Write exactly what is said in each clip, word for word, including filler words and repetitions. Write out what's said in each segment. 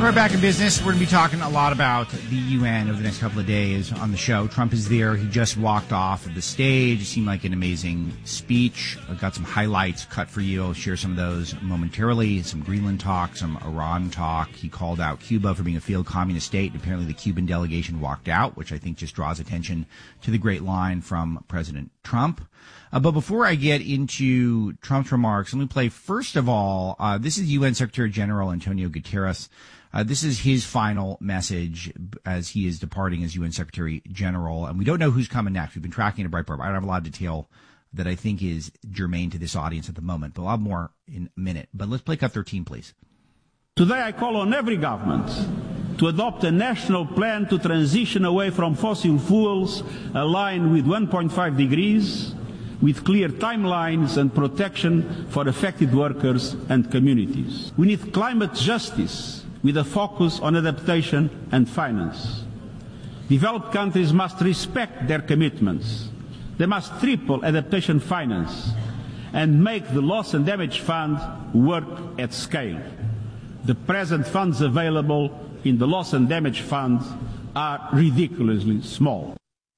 We're back in business. We're going to be talking a lot about the U N over the next couple of days on the show. Trump is there. He just walked off of the stage. It seemed like an amazing speech. I've got some highlights cut for you. I'll share some of those momentarily. Some Greenland talk, some Iran talk. He called out Cuba for being a failed communist state. Apparently the Cuban delegation walked out, which I think just draws attention to the great line from President Trump. Uh, but before I get into Trump's remarks, let me play, first of all, uh, this is U N Secretary General Antonio Guterres. Uh, this is his final message as he is departing as U N Secretary General. And we don't know who's coming next. We've been tracking it at Breitbart. I don't have a lot of detail that I think is germane to this audience at the moment, but I'll have more in a minute. But let's play cut thirteen, please. Today I call on every government to adopt a national plan to transition away from fossil fuels aligned with one point five degrees, with clear timelines and protection for affected workers and communities. We need climate justice with a focus on adaptation and finance. Developed countries must respect their commitments. They must triple adaptation finance and make the loss and damage fund work at scale. The present funds available in the loss and damage fund are ridiculously small.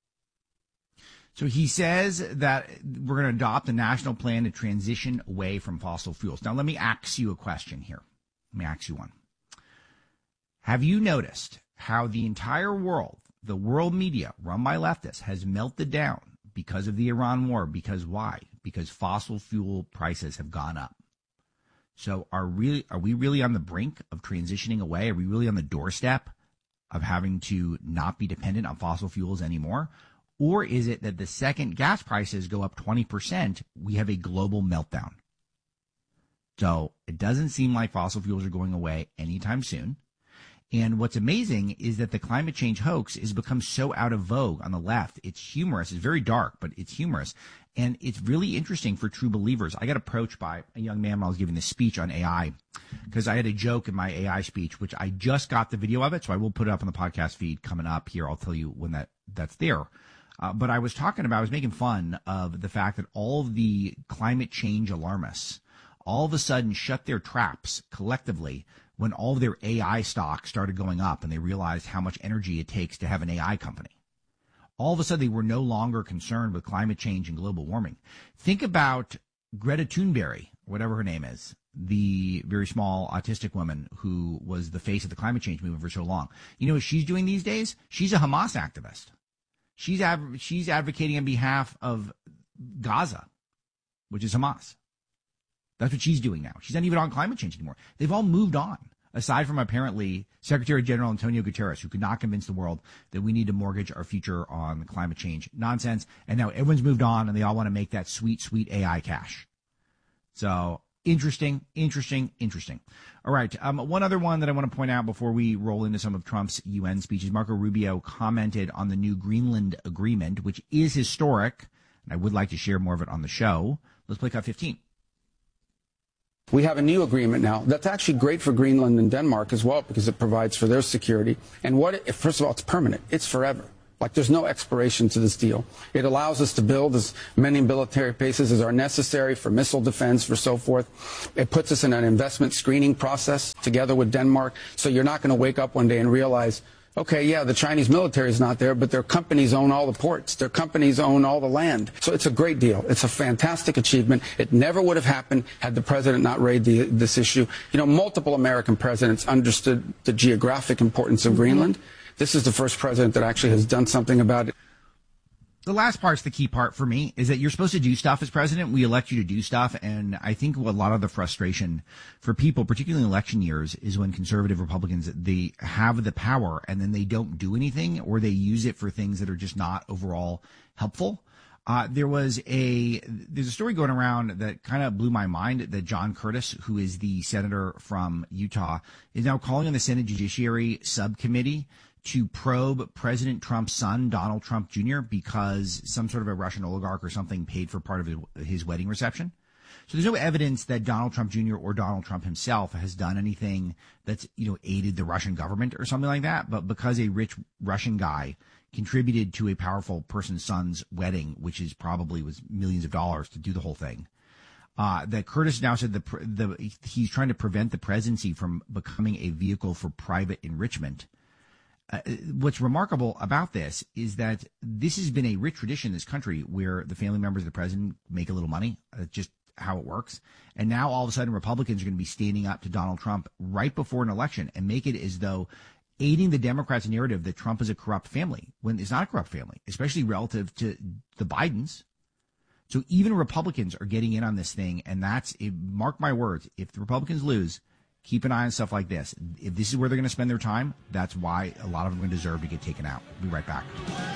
So he says that we're going to adopt a national plan to transition away from fossil fuels. Now, let me ask you a question here. Let me ask you one. Have you noticed how the entire world, the world media run by leftists, has melted down because of the Iran war? Because why? Because fossil fuel prices have gone up. So are really are we really on the brink of transitioning away? Are we really on the doorstep of having to not be dependent on fossil fuels anymore? Or is it that the second gas prices go up twenty percent, we have a global meltdown? So it doesn't seem like fossil fuels are going away anytime soon. And what's amazing is that the climate change hoax has become so out of vogue on the left. It's humorous. It's very dark, but it's humorous. And it's really interesting for true believers. I got approached by a young man when I was giving this speech on A I because I had a joke in my A I speech, which I just got the video of it. So I will put it up on the podcast feed coming up here. I'll tell you when that that's there. Uh, but I was talking about, I was making fun of the fact that all of the climate change alarmists all of a sudden shut their traps collectively when all of their A I stocks started going up and they realized how much energy it takes to have an A I company. All of a sudden, they were no longer concerned with climate change and global warming. Think about Greta Thunberg, whatever her name is, the very small autistic woman who was the face of the climate change movement for so long. You know what she's doing these days? She's a Hamas activist. She's av- she's advocating on behalf of Gaza, which is Hamas. That's what she's doing now. She's not even on climate change anymore. They've all moved on, aside from apparently Secretary General Antonio Guterres, who could not convince the world that we need to mortgage our future on climate change nonsense. And now everyone's moved on, and they all want to make that sweet, sweet A I cash. So interesting, interesting, interesting. All right. Um, one other one that I want to point out before we roll into some of Trump's U N speeches. Marco Rubio commented on the new Greenland agreement, which is historic. And I would like to share more of it on the show. Let's play cut fifteen. We have a new agreement now that's actually great for Greenland and Denmark as well because it provides for their security. And what, it, first of all, it's permanent. It's forever. Like there's no expiration to this deal. It allows us to build as many military bases as are necessary for missile defense, for so forth. It puts us in an investment screening process together with Denmark. So you're not going to wake up one day and realize, okay, yeah, the Chinese military is not there, but their companies own all the ports. Their companies own all the land. So it's a great deal. It's a fantastic achievement. It never would have happened had the president not raised the, this issue. You know, multiple American presidents understood the geographic importance of Greenland. This is the first president that actually has done something about it. The last part's the key part for me, is that you're supposed to do stuff as president. We elect you to do stuff. And I think a lot of the frustration for people, particularly in election years, is when conservative Republicans, they have the power and then they don't do anything, or they use it for things that are just not overall helpful. Uh, there was a, there's a story going around that kind of blew my mind that John Curtis, who is the senator from Utah, is now calling on the Senate Judiciary Subcommittee to probe President Trump's son, Donald Trump Junior, because some sort of a Russian oligarch or something paid for part of his wedding reception. So there's no evidence that Donald Trump Junior or Donald Trump himself has done anything that's, you know, aided the Russian government or something like that. But because a rich Russian guy contributed to a powerful person's son's wedding, which is probably was millions of dollars to do the whole thing, Uh, that Curtis now said the, the he's trying to prevent the presidency from becoming a vehicle for private enrichment. Uh, what's remarkable about this is that this has been a rich tradition in this country where the family members of the president make a little money. That's just how it works. And now all of a sudden Republicans are going to be standing up to Donald Trump right before an election and make it as though aiding the Democrats' narrative that Trump is a corrupt family when it's not a corrupt family, especially relative to the Bidens. So even Republicans are getting in on this thing, and that's, mark my words, if the Republicans lose, keep an eye on stuff like this. If this is where they're going to spend their time, that's why a lot of them are going to deserve to get taken out. We'll be right back.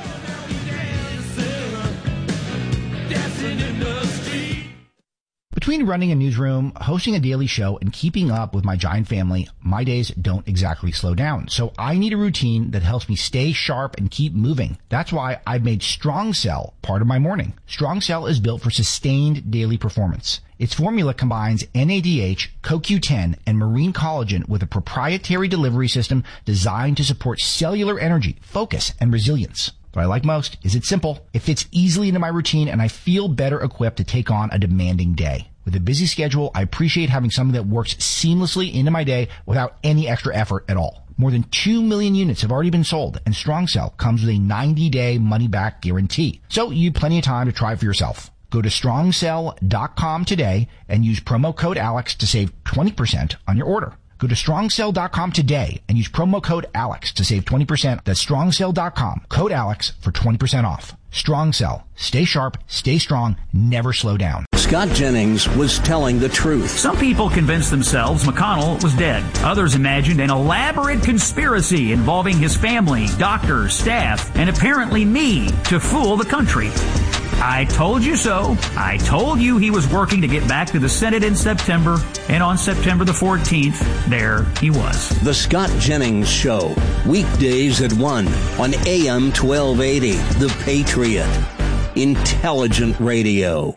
Between running a newsroom, hosting a daily show, and keeping up with my giant family, my days don't exactly slow down. So I need a routine that helps me stay sharp and keep moving. That's why I've made Strong Cell part of my morning. Strong Cell is built for sustained daily performance. Its formula combines N A D H, C O Q ten, and marine collagen with a proprietary delivery system designed to support cellular energy, focus, and resilience. What I like most is it's simple, it fits easily into my routine, and I feel better equipped to take on a demanding day. With a busy schedule, I appreciate having something that works seamlessly into my day without any extra effort at all. More than two million units have already been sold, and Strong Cell comes with a ninety-day money-back guarantee. So you have plenty of time to try it for yourself. Go to strong cell dot com today and use promo code Alex to save twenty percent on your order. Go to strong cell dot com today and use promo code Alex to save twenty percent. That's strong cell dot com, code Alex for twenty percent off. Strong Cell. Stay sharp, stay strong, never slow down. Scott Jennings was telling the truth. Some people convinced themselves McConnell was dead. Others imagined an elaborate conspiracy involving his family, doctors, staff, and apparently me to fool the country. I told you so. I told you he was working to get back to the Senate in September, and on September the fourteenth, there he was. The Scott Jennings Show, weekdays at one on A M twelve eighty, The Patriot. Intelligent radio.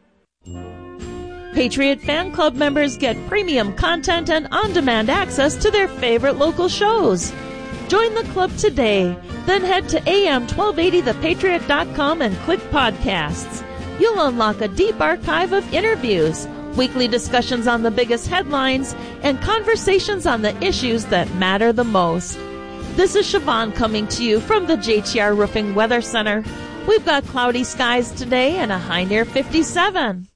Patriot Fan Club members get premium content and on-demand access to their favorite local shows. Join the club today. Then head to A M twelve eighty the patriot dot com and click podcasts. You'll unlock a deep archive of interviews, weekly discussions on the biggest headlines, and conversations on the issues that matter the most. This is Siobhan coming to you from the J T R Roofing Weather Center. We've got cloudy skies today and a high near fifty-seven.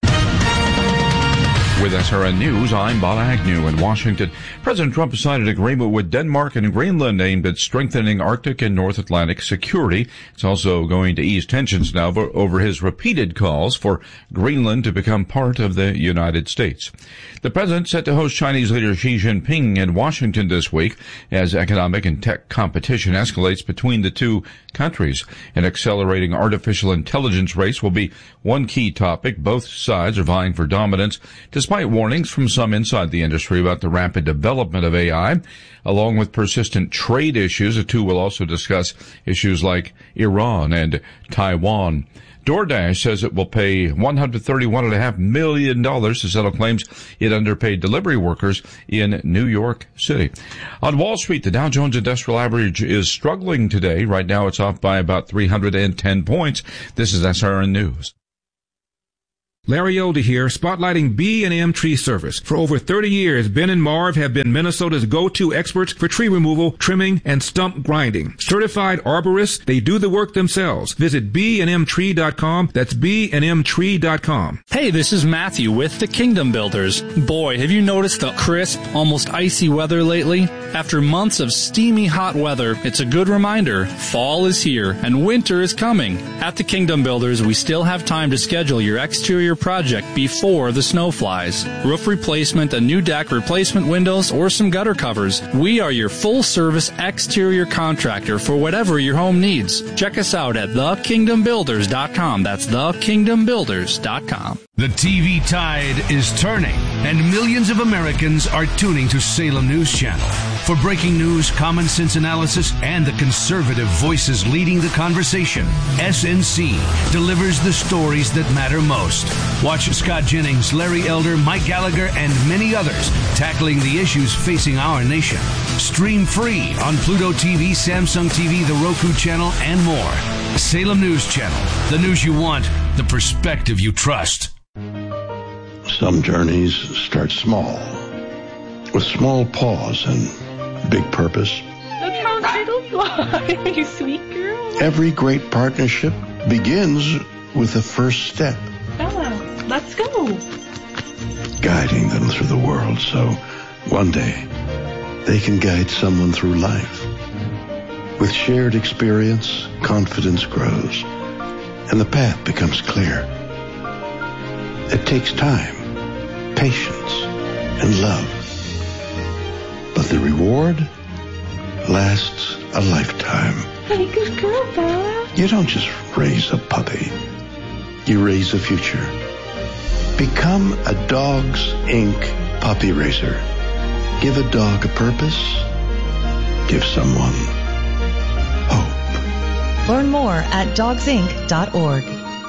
With S R N News, I'm Bob Agnew in Washington. President Trump signed an agreement with Denmark and Greenland aimed at strengthening Arctic and North Atlantic security. It's also going to ease tensions now over his repeated calls for Greenland to become part of the United States. The president set to host Chinese leader Xi Jinping in Washington this week as economic and tech competition escalates between the two countries. An accelerating artificial intelligence race will be one key topic. Both sides are vying for dominance, despite warnings from some inside the industry about the rapid development of A I. Along with persistent trade issues, the two will also discuss issues like Iran and Taiwan. DoorDash says it will pay one hundred thirty-one point five million dollars to settle claims it underpaid delivery workers in New York City. On Wall Street, the Dow Jones Industrial Average is struggling today. Right now, it's off by about three hundred ten points. This is S R N News. Larry Elder here, spotlighting B and M Tree Service. For over thirty years, Ben and Marv have been Minnesota's go-to experts for tree removal, trimming, and stump grinding. Certified arborists, they do the work themselves. Visit B and M tree dot com. That's B and M tree dot com. Hey, this is Matthew with the Kingdom Builders. Boy, have you noticed the crisp, almost icy weather lately? After months of steamy hot weather, it's a good reminder fall is here and winter is coming. At the Kingdom Builders, we still have time to schedule your exterior project before the snow flies. Roof replacement, a new deck, replacement windows, or some gutter covers. We are your full-service exterior contractor for whatever your home needs. Check us out at the kingdom builders dot com. That's the kingdom builders dot com. The T V tide is turning, and millions of Americans are tuning to Salem News Channel. For breaking news, common sense analysis, and the conservative voices leading the conversation, S N C delivers the stories that matter most. Watch Scott Jennings, Larry Elder, Mike Gallagher, and many others tackling the issues facing our nation. Stream free on Pluto T V, Samsung T V, the Roku channel, and more. Salem News Channel, the news you want, the perspective you trust. Some journeys start small, with small pause and big purpose. Look how turtles fly, you sweet girl. Every great partnership begins with the first step. Bella, let's go. Guiding them through the world so one day they can guide someone through life. With shared experience, confidence grows, and the path becomes clear. It takes time, patience, and love. But the reward lasts a lifetime. Hey, good girl, Bella. You don't just raise a puppy. You raise a future. Become a Dogs Incorporated puppy raiser. Give a dog a purpose. Give someone hope. Learn more at dogs inc dot org.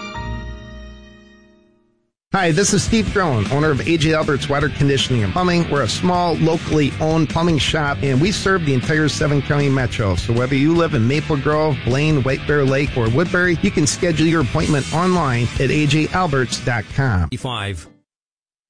Hi, this is Steve Drone, owner of A J Alberts Water Conditioning and Plumbing. We're a small, locally owned plumbing shop, and we serve the entire seven county metro. So whether you live in Maple Grove, Blaine, White Bear Lake, or Woodbury, you can schedule your appointment online at A J Alberts dot com. Five.